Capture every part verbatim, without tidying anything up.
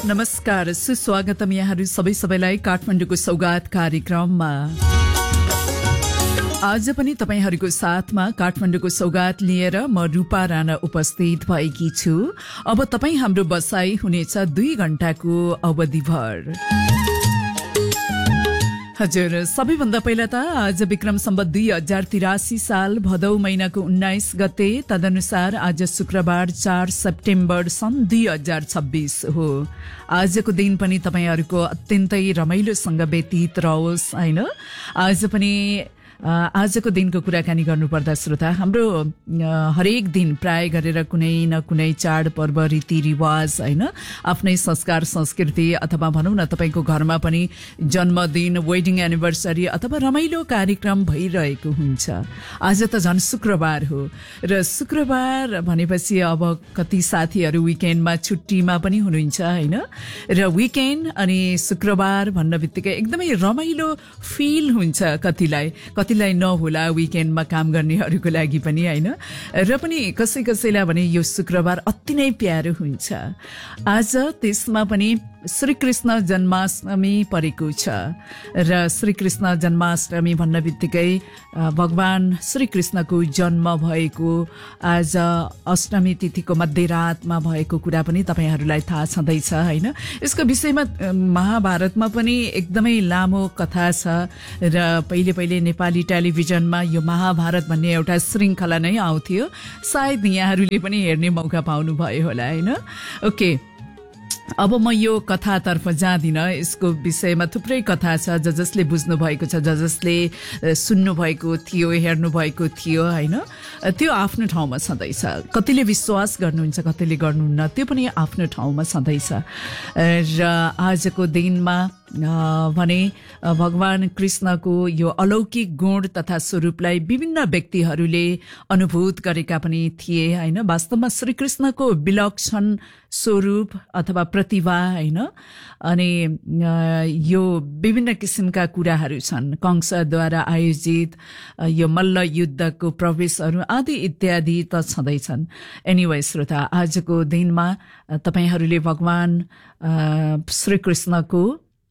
नमस्कार, सुस्वागतम यहाँहरू सबै सबैलाई काठमाडौँको सौगात कार्यक्रममा। आज पनि तपाईहरूको साथमा काठमाडौँको सौगात लिएर म रूपा राणा उपस्थित भएकी छु। अब तपाईँ हाम्रो बसाई हुनेछ दुई घण्टाको अवधिभर। हजुर, सबैभन्दा पहिला त आज विक्रम सम्वत दुई हजार तिरासी साल भदौ महिनाको उन्नाइस गते, तदनुसार आज शुक्रबार चार सेप्टेम्बर सन् दुई हजार छब्बीस हो। आजको दिन पनि तपाईहरूको अत्यन्तै रमाइलोसँग व्यतीत रहोस्, होइन? आज पनि आजको दिनको कुराकानी गर्नुपर्दा श्रोता, हाम्रो हरेक दिन प्राय गरेर कुनै न कुनै चाड पर्व रीतिरिवाज, होइन, आफ्नै संस्कार संस्कृति अथवा भनौँ न तपाईँको घरमा पनि जन्मदिन, वेडिङ एनिभर्सरी अथवा रमाइलो कार्यक्रम भइरहेको हुन्छ। आज त झन् शुक्रबार हो र शुक्रबार भनेपछि अब कति साथीहरू विकेन्डमा छुट्टीमा पनि हुनुहुन्छ, होइन? र विकेन्ड अनि शुक्रबार भन्न बित्तिकै एकदमै रमाइलो फिल हुन्छ कतिलाई, कतिलाई नहोला विकेन्डमा काम गर्नेहरूको लागि पनि, होइन? र पनि कसै कसैलाई भने यो शुक्रबार अति नै प्यारो हुन्छ। आज त्यसमा पनि श्रीकृष्ण जन्माष्टमी परेको छ र श्रीकृष्ण जन्माष्टमी भन्न बित्तिकै भगवान श्रीकृष्णको जन्म भएको आज अष्टमी तिथिको मध्यरातमा भएको कुरा पनि तपाईहरूलाई थाहा छँदैछ, होइन? यसको विषयमा महाभारतमा पनि एकदमै लामो कथा छ र पहिले पहिले नेपाली टेलिभिजनमा यो महाभारत भन्ने एउटा श्रृङ्खला नै आउँथ्यो। सायद यहाँहरूले पनि हेर्ने मौका पाउनुभयो होला, होइन? ओके, अब म यो कथातर्फ जाँदिनँ। यसको विषयमा थुप्रै कथा छ, ज जसले बुझ्नु भएको छ, ज जसले सुन्नु भएको थियो, हेर्नु भएको थियो, होइन? त्यो आफ्नो ठाउँमा छँदैछ। कतिले विश्वास गर्नुहुन्छ, कतिले गर्नुहुन्न, त्यो पनि आफ्नो ठाउँमा छँदैछ। र आजको दिनमा भने भगवान कृष्णको यो अलौकिक गुण तथा स्वरूपलाई विभिन्न व्यक्तिहरूले अनुभूत गरेका पनि थिए, होइन? वास्तवमा श्रीकृष्णको विलक्षण स्वरूप अथवा प्रतिभा, होइन? अनि यो विभिन्न किसिमका कुराहरू छन्। कंसद्वारा आयोजित यो मल्ल युद्धको प्रवेशहरू आदि इत्यादि त छँदैछन्। एनिवे श्रोता, आजको दिनमा तपाईहरूले भगवान श्रीकृष्णको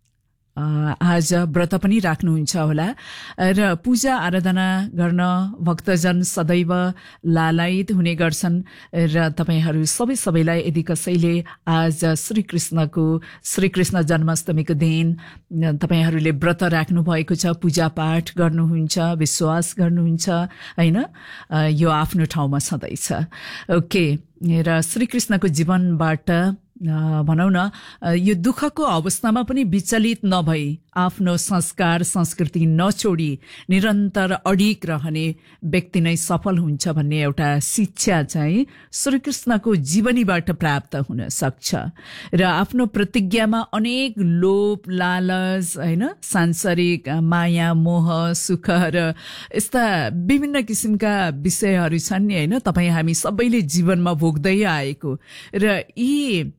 आज व्रत पनि राख्नुहुन्छ होला र पूजा आराधना गर्न भक्तजन सदैव लालायित हुने गर्छन्। र तपाईहरू सबै सबैलाई यदि कसैले आज श्रीकृष्णको श्रीकृष्ण जन्माष्टमीको दिन तपाईहरूले व्रत राख्नु भएको छ, पूजा पाठ गर्नुहुन्छ, विश्वास गर्नुहुन्छ, होइन? यो आफ्नो ठाउँमा छँदैछ। ओके, र श्रीकृष्णको जीवनबाट भनौँ न, यो दुःखको अवस्थामा पनि विचलित नभई आफ्नो संस्कार संस्कृति नछोडी निरन्तर अडिग रहने व्यक्ति नै सफल हुन्छ भन्ने एउटा शिक्षा चाहिँ श्रीकृष्णको जीवनीबाट प्राप्त हुन सक्छ। र आफ्नो प्रतिज्ञामा अनेक लोभ, लालच, होइन, सांसारिक माया, मोह, सुख र यस्ता विभिन्न किसिमका विषयहरू छन् नि, होइन? तपाईँ हामी सबैले जीवनमा भोग्दै आएको र यी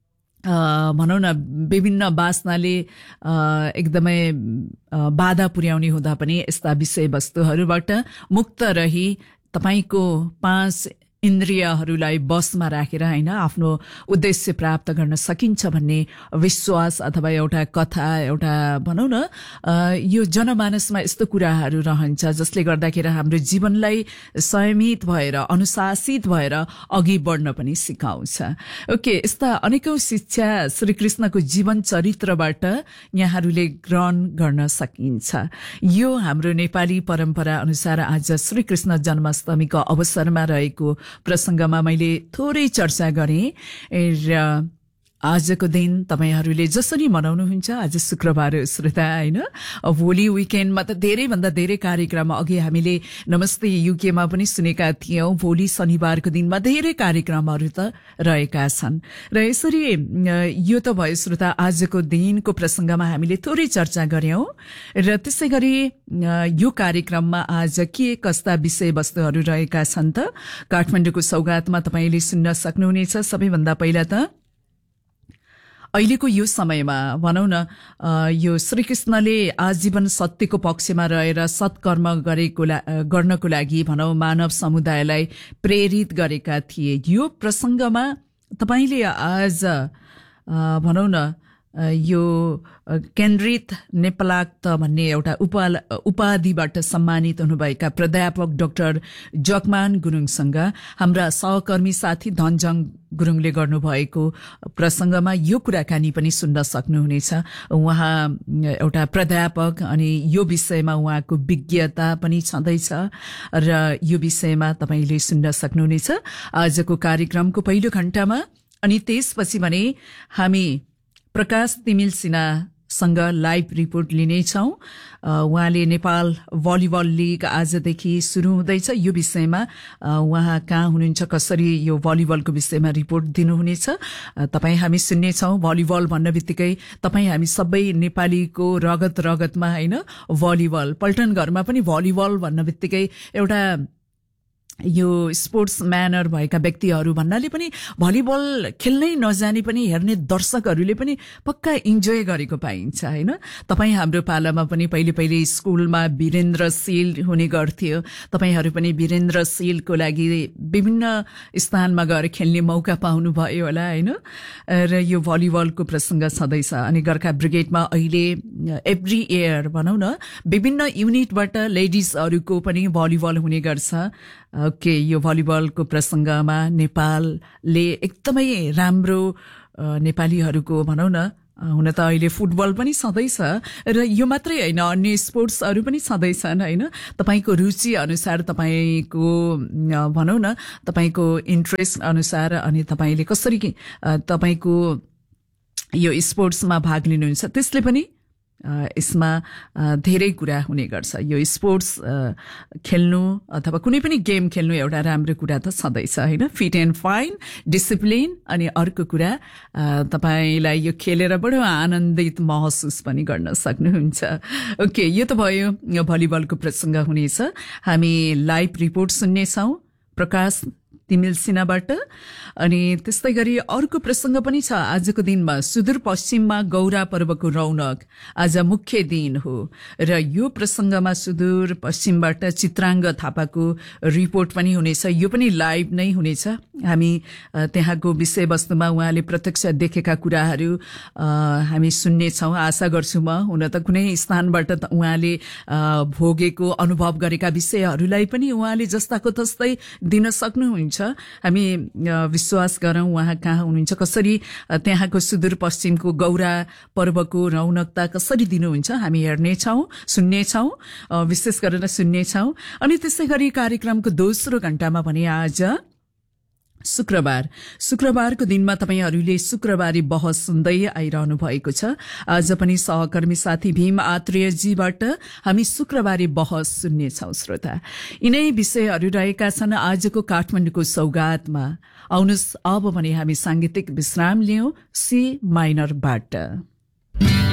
भनौँ न विभिन्न वासनाले एकदमै बाधा पुर्याउने हुँदा पनि यस्ता विषयवस्तुहरूबाट मुक्त रही तपाईको पाँच इन्द्रियहरूलाई बसमा राखेर, होइन, आफ्नो उद्देश्य प्राप्त गर्न सकिन्छ भन्ने विश्वास अथवा एउटा कथा, एउटा भनौँ न यो जनमानसमा यस्तो कुराहरू रहन्छ जसले गर्दाखेरि हाम्रो जीवनलाई संयमित भएर अनुशासित भएर अघि बढ्न पनि सिकाउँछ। ओके, यस्ता अनेकौं शिक्षा श्रीकृष्णको जीवन चरित्रबाट यहाँहरूले ग्रहण गर्न सकिन्छ। यो हाम्रो नेपाली परम्परा अनुसार आज श्रीकृष्ण जन्माष्टमीको अवसरमा रहेको प्रसंगमा मैले थोरै चर्चा गरेँ र आजको दिन तपाईहरूले जसरी मनाउनुहुन्छ, आज शुक्रबार श्रोता, होइन? भोलि विकेन्डमा त धेरैभन्दा धेरै कार्यक्रम अघि हामीले नमस्ते युकेमा पनि सुनेका थियौं। भोलि शनिबारको दिनमा धेरै कार्यक्रमहरू त रहेका छन् र यसरी यो त भयो श्रोता आजको दिनको प्रसंगमा हामीले थोरै चर्चा गर्यौं र त्यसै गरी यो कार्यक्रममा आज के कस्ता विषयवस्तुहरू रहेका छन् त काठमाडौँको सौगातमा तपाईले सुन्न सक्नुहुनेछ। सबैभन्दा पहिला त अहिलेको यो समयमा भनौं न यो श्रीकृष्णले आजीवन सत्यको पक्षमा रहेर सत्कर्म गरेको गर्नको लागि भनौं मानव समुदायलाई प्रेरित गरेका थिए। यो प्रसंगमा तपाईले आज भनौँ न यो केन्द्रित नेपालाक्त भन्ने एउटा उपा उपाधिबाट सम्मानित हुनुभएका प्राध्यापक डाक्टर जगमान गुरुङसँग हाम्रा सहकर्मी साथी धनजङ गुरुङले गर्नुभएको प्रसङ्गमा यो कुराकानी पनि सुन्न सक्नुहुनेछ। उहाँ एउटा प्राध्यापक अनि यो विषयमा उहाँको विज्ञता पनि छँदैछ र यो विषयमा तपाईले सुन्न सक्नुहुनेछ आजको कार्यक्रमको पहिलो घण्टामा। अनि त्यसपछि भने हामी प्रकाश तिमिल सिन्हासँग लाइभ रिपोर्ट लिनेछौँ। उहाँले नेपाल भलिबल लिग आजदेखि सुरु हुँदैछ, यो विषयमा उहाँ कहाँ हुनुहुन्छ, कसरी यो भलिबलको विषयमा रिपोर्ट दिनुहुनेछ तपाईँ हामी सुन्नेछौँ। भलिबल भन्न बित्तिकै तपाईँ हामी सबै नेपालीको रगत रगतमा होइन भलिबल, पल्टन घरमा पनि भलिबल भन्न बित्तिकै एउटा यो स्पोर्ट्स म्यानर भएका व्यक्तिहरू भन्नाले पनि भलिबल खेल्नै नजाने पनि हेर्ने दर्शकहरूले पनि पक्का इन्जोय गरेको पाइन्छ होइन। तपाईँ हाम्रो पालामा पनि पहिले पहिले स्कुलमा वीरेन्द्र सिल हुने गर्थ्यो, तपाईँहरू पनि वीरेन्द्र सिलको लागि विभिन्न स्थानमा गएर खेल्ने मौका पाउनुभयो होला होइन। र यो भलिबलको प्रसङ्ग छँदैछ। अनि गोर्खा ब्रिगेडमा अहिले एभ्री इयर भनौँ न विभिन्न युनिटबाट लेडिजहरूको पनि भलिबल हुने गर्छ। ओके, यो भलिबलको प्रसङ्गमा नेपालले एकदमै राम्रो नेपालीहरूको भनौँ न, हुन त अहिले फुटबल पनि छँदैछ र यो मात्रै होइन अन्य स्पोर्ट्सहरू पनि छँदैछन् होइन। तपाईँको रुचि अनुसार, तपाईँको भनौँ न तपाईँको इन्ट्रेस्ट अनुसार अनि तपाईँले कसरी तपाईँको यो स्पोर्ट्समा भाग लिनुहुन्छ त्यसले पनि यसमा धेरै कुरा हुने गर्छ। यो स्पोर्ट्स खेल्नु अथवा कुनै पनि गेम खेल्नु एउटा राम्रो कुरा त छँदैछ होइन। फिट एन्ड फाइन, डिसिप्लिन, अनि अर्को कुरा तपाईँलाई यो खेलेर बडो आनन्दित महसुस पनि गर्न सक्नुहुन्छ। ओके, यो त भयो भलिबलको प्रसङ्ग हुनेछ। हामी लाइभ रिपोर्ट सुन्नेछौँ प्रकाश तिमिल सिन्हाबाट। अनि त्यस्तै गरी अर्को प्रसङ्ग पनि छ आजको दिनमा। सुदूरपश्चिममा गौरा पर्वको रौनक आज मुख्य दिन हो र यो प्रसङ्गमा सुदूरपश्चिमबाट चित्राङ्ग थापाको रिपोर्ट पनि हुनेछ। यो पनि लाइभ नै हुनेछ। हामी त्यहाँको विषयवस्तुमा उहाँले प्रत्यक्ष देखेका कुराहरू हामी सुन्नेछौँ आशा गर्छु म। हुन त कुनै स्थानबाट त उहाँले भोगेको अनुभव गरेका विषयहरूलाई पनि उहाँले जस्ताको तस्तै दिन सक्नुहुन्छ। हामी विश्वास गरौँ उहाँ कहाँ हुनुहुन्छ, कसरी त्यहाँको सुदूरपश्चिमको गौरा पर्वको रौनकता कसरी दिनुहुन्छ हामी हेर्नेछौँ, सुन्नेछौँ, विशेष गरेर सुन्नेछौँ। अनि त्यसै गरी कार्यक्रमको दोस्रो घण्टामा भने आज शुक्रबार शुक्रबारको दिनमा तपाईहरूले शुक्रबारी बहस सुन्दै आइरहनु भएको छ। आज पनि सहकर्मी साथी भीम आत्रेयजीबाट हामी शुक्रबारी बहस सुन्नेछौँ। श्रोता, यिनै विषयहरू रहेका छन् आजको काठमाडौँको सौगातमा। आउनुहोस् अब भने हामी साङ्गीतिक विश्राम लियौँ सी माइनरबाट।